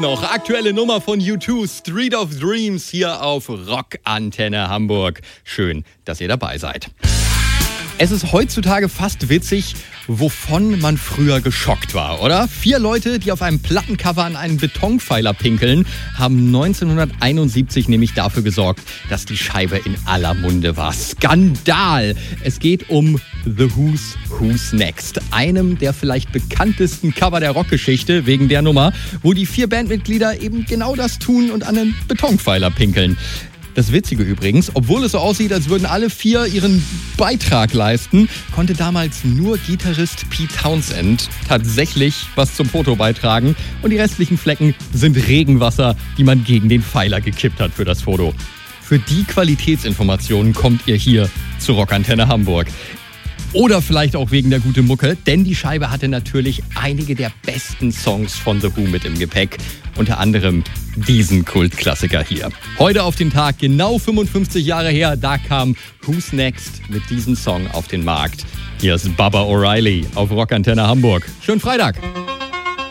noch. Aktuelle Nummer von U2, Street of Dreams, hier auf Rockantenne Hamburg. Schön, dass ihr dabei seid. Es ist heutzutage fast witzig, wovon man früher geschockt war, oder? 4 Leute, die auf einem Plattencover an einen Betonpfeiler pinkeln, haben 1971 nämlich dafür gesorgt, dass die Scheibe in aller Munde war. Skandal! Es geht um The Who's Next, einem der vielleicht bekanntesten Cover der Rockgeschichte, wegen der Nummer, wo die 4 Bandmitglieder eben genau das tun und an einen Betonpfeiler pinkeln. Das Witzige übrigens, obwohl es so aussieht, als würden alle 4 ihren Beitrag leisten, konnte damals nur Gitarrist Pete Townshend tatsächlich was zum Foto beitragen und die restlichen Flecken sind Regenwasser, die man gegen den Pfeiler gekippt hat für das Foto. Für die Qualitätsinformationen kommt ihr hier zu Rockantenne Hamburg. Oder vielleicht auch wegen der guten Mucke, denn die Scheibe hatte natürlich einige der besten Songs von The Who mit im Gepäck. Unter anderem diesen Kultklassiker hier. Heute auf den Tag, genau 55 Jahre her, da kam Who's Next mit diesem Song auf den Markt. Hier ist Baba O'Reilly auf Rockantenne Hamburg. Schönen Freitag!